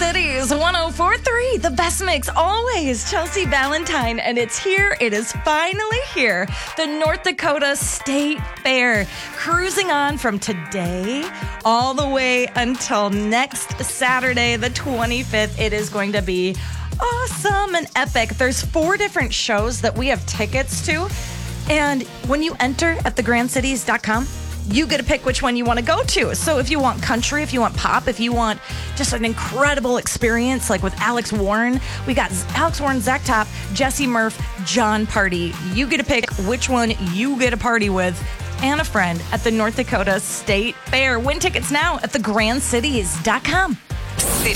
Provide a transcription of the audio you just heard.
Cities 104.3, the best mix always. Chelsea Valentine, and it's here. It is finally here. The North Dakota State Fair, cruising on from today all the way until next Saturday, the 25th. It is going to be awesome and epic. There's 4 different shows that we have tickets to, and when you enter at thegrandcities.com, you get to pick which one you want to go to. So if you want country, if you want pop, if you want just an incredible experience, like with Alex Warren, we got Alex Warren, Zach Top, Jesse Murph, John Party. You get to pick which one you get a party with and a friend at the North Dakota State Fair. Win tickets now at thegrandcities.com.